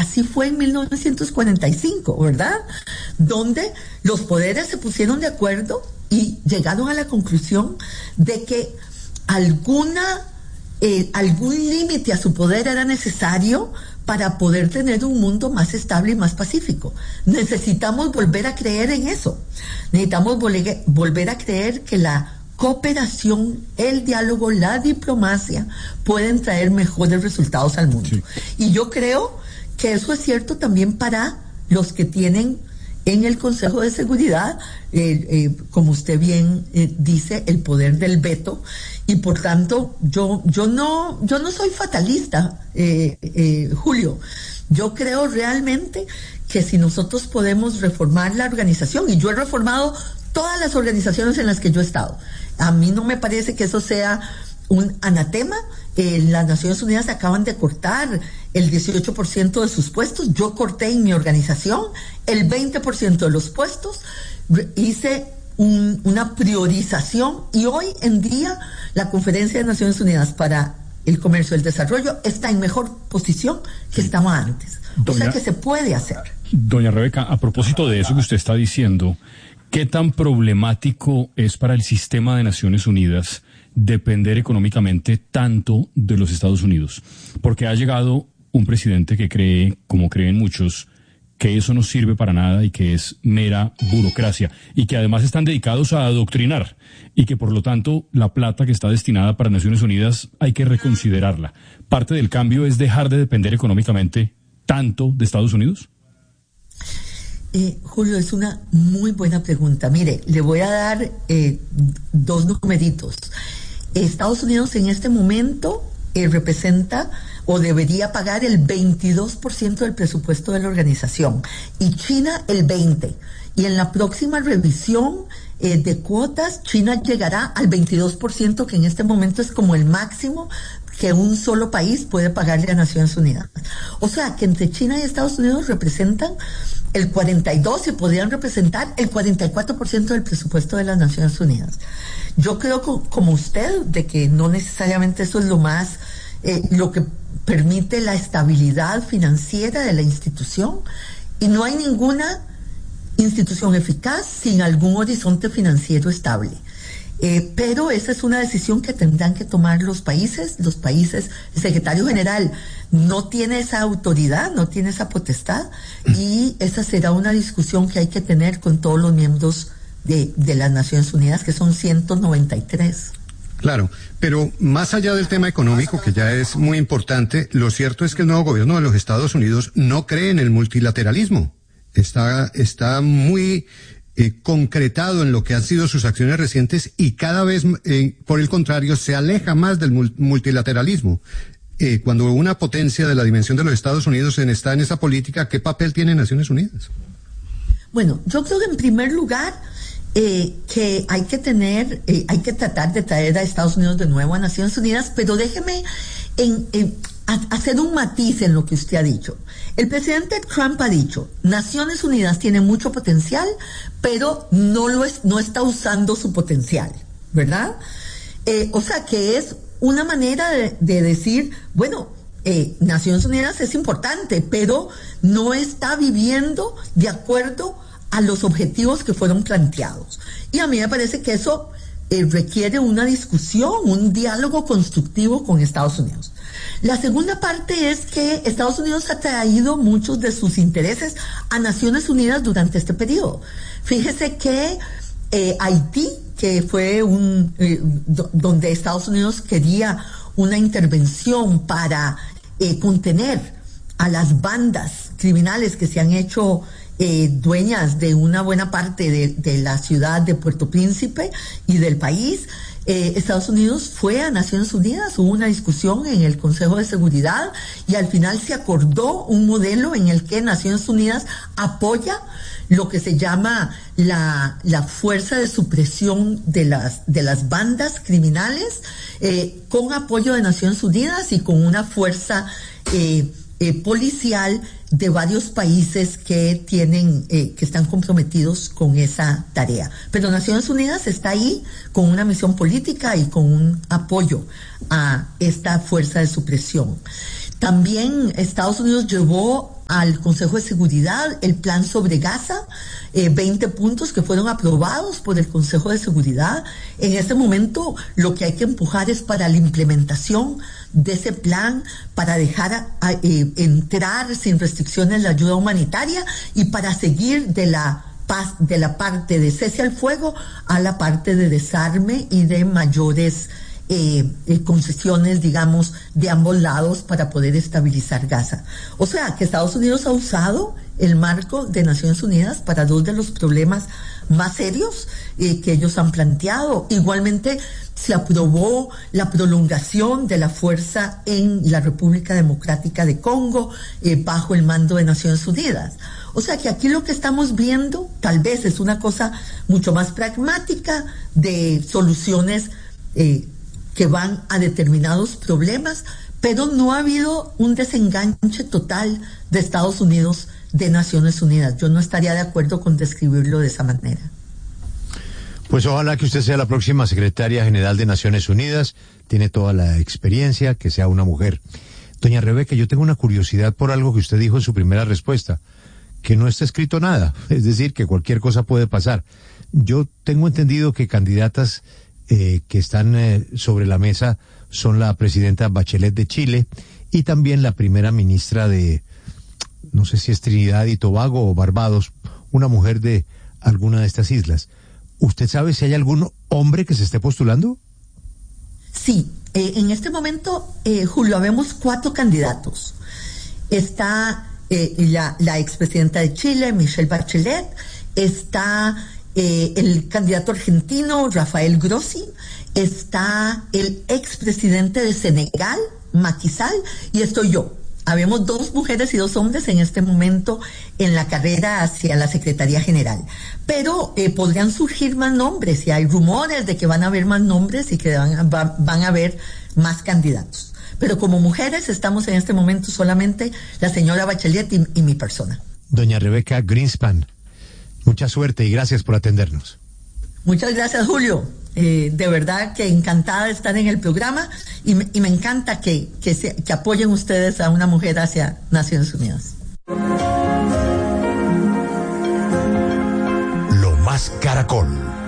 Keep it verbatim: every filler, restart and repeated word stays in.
así fue en mil novecientos cuarenta y cinco, ¿verdad? Donde los poderes se pusieron de acuerdo y llegaron a la conclusión de que alguna, eh, algún límite a su poder era necesario para poder tener un mundo más estable y más pacífico. Necesitamos volver a creer en eso. Necesitamos volver, volver a creer que la cooperación, el diálogo, la diplomacia pueden traer mejores resultados al mundo. Sí. Y yo creo que eso es cierto también para los que tienen en el Consejo de Seguridad, eh, eh, como usted bien eh, dice, el poder del veto, y por tanto yo yo no yo no soy fatalista, eh, eh, Julio. Yo creo realmente que si nosotros podemos reformar la organización, y yo he reformado todas las organizaciones en las que yo he estado, a mí no me parece que eso sea un anatema. Eh, las Naciones Unidas acaban de cortar el dieciocho por ciento de sus puestos. Yo corté en mi organización el veinte por ciento de los puestos. Hice un, una priorización, y hoy en día la Conferencia de Naciones Unidas para el Comercio y el Desarrollo está en mejor posición que estaba antes. Doña, o sea que se puede hacer. Doña Rebeca, a propósito de eso que usted está diciendo, ¿qué tan problemático es para el sistema de Naciones Unidas depender económicamente tanto de los Estados Unidos? Porque ha llegado un presidente que cree, como creen muchos, que eso no sirve para nada y que es mera burocracia, y que además están dedicados a adoctrinar, y que por lo tanto la plata que está destinada para Naciones Unidas hay que reconsiderarla. ¿Parte del cambio es dejar de depender económicamente tanto de Estados Unidos? Eh, Julio, es una muy buena pregunta. Mire, le voy a dar eh, dos numeritos. Estados Unidos en este momento eh, representa o debería pagar el veintidós por ciento del presupuesto de la organización, y China el veinte por ciento. Y en la próxima revisión eh, de cuotas, China llegará al veintidós por ciento, que en este momento es como el máximo que un solo país puede pagarle a Naciones Unidas. O sea, que entre China y Estados Unidos representan el cuarenta y dos, y podrían representar el cuarenta y cuatro por ciento del presupuesto de las Naciones Unidas. Yo creo, como usted, de que no necesariamente eso es lo más, eh, lo que permite la estabilidad financiera de la institución, y no hay ninguna institución eficaz sin algún horizonte financiero estable. Eh, pero esa es una decisión que tendrán que tomar los países, los países, el secretario general no tiene esa autoridad, no tiene esa potestad, y esa será una discusión que hay que tener con todos los miembros de, de las Naciones Unidas, que son ciento noventa y tres. Claro, pero más allá del tema económico, que ya es muy importante, lo cierto es que el nuevo gobierno de los Estados Unidos no cree en el multilateralismo. Está, está muy eh, concretado en lo que han sido sus acciones recientes, y cada vez, eh, por el contrario, se aleja más del multilateralismo. Eh, cuando una potencia de la dimensión de los Estados Unidos en, está en esa política, ¿qué papel tiene Naciones Unidas? Bueno, yo creo que en primer lugar eh, que hay que tener, eh, hay que tratar de traer a Estados Unidos de nuevo a Naciones Unidas, pero déjeme en, en, a, hacer un matiz en lo que usted ha dicho. El presidente Trump ha dicho, Naciones Unidas tiene mucho potencial, pero no lo es, no está usando su potencial, ¿verdad? Eh, o sea que es una manera de, de decir, bueno, eh, Naciones Unidas es importante, pero no está viviendo de acuerdo a los objetivos que fueron planteados. Y a mí me parece que eso eh, requiere una discusión, un diálogo constructivo con Estados Unidos. La segunda parte es que Estados Unidos ha traído muchos de sus intereses a Naciones Unidas durante este periodo. Fíjese que eh, Haití, que fue un eh, do, donde Estados Unidos quería una intervención para eh, contener a las bandas criminales que se han hecho eh, dueñas de una buena parte de, de la ciudad de Puerto Príncipe y del país. Eh, Estados Unidos fue a Naciones Unidas, hubo una discusión en el Consejo de Seguridad, y al final se acordó un modelo en el que Naciones Unidas apoya lo que se llama la, la fuerza de supresión de las, de las bandas criminales, eh, con apoyo de Naciones Unidas y con una fuerza eh, eh, policial de varios países que tienen, eh, que están comprometidos con esa tarea. Pero Naciones Unidas está ahí con una misión política y con un apoyo a esta fuerza de supresión. También Estados Unidos llevó al Consejo de Seguridad el plan sobre Gaza, eh, veinte puntos que fueron aprobados por el Consejo de Seguridad. En este momento lo que hay que empujar es para la implementación de ese plan, para dejar a, a, eh, entrar sin restricciones la ayuda humanitaria y para seguir de la paz, de la parte de cese al fuego a la parte de desarme y de mayores Eh, eh, concesiones, digamos, de ambos lados para poder estabilizar Gaza. O sea, que Estados Unidos ha usado el marco de Naciones Unidas para dos de los problemas más serios eh, que ellos han planteado. Igualmente, se aprobó la prolongación de la fuerza en la República Democrática de Congo eh, bajo el mando de Naciones Unidas. O sea que aquí lo que estamos viendo tal vez es una cosa mucho más pragmática de soluciones eh, que van a determinados problemas, pero no ha habido un desenganche total de Estados Unidos de Naciones Unidas. Yo no estaría de acuerdo con describirlo de esa manera. Pues ojalá que usted sea la próxima secretaria general de Naciones Unidas, tiene toda la experiencia, que sea una mujer. Doña Rebeca, yo tengo una curiosidad por algo que usted dijo en su primera respuesta, que no está escrito nada, es decir, que cualquier cosa puede pasar. Yo tengo entendido que candidatas Eh, que están eh, sobre la mesa son la presidenta Bachelet de Chile y también la primera ministra de, no sé si es Trinidad y Tobago o Barbados, una mujer de alguna de estas islas. ¿Usted sabe si hay algún hombre que se esté postulando? Sí, eh, en este momento, eh, Julio, vemos cuatro candidatos. Está eh, la, la expresidenta de Chile, Michelle Bachelet, está Eh, el candidato argentino Rafael Grossi, está el expresidente de Senegal, Macky Sall, y estoy yo. Habemos dos mujeres y dos hombres en este momento en la carrera hacia la Secretaría General. Pero eh, podrían surgir más nombres, y hay rumores de que van a haber más nombres y que van, va, van a haber más candidatos. Pero como mujeres estamos en este momento solamente la señora Bachelet y, y mi persona. Doña Rebeca Greenspan, mucha suerte y gracias por atendernos. Muchas gracias, Julio. Eh, de verdad que encantada de estar en el programa y me, y me encanta que, que, se, que apoyen ustedes a una mujer hacia Naciones Unidas. Lo más Caracol.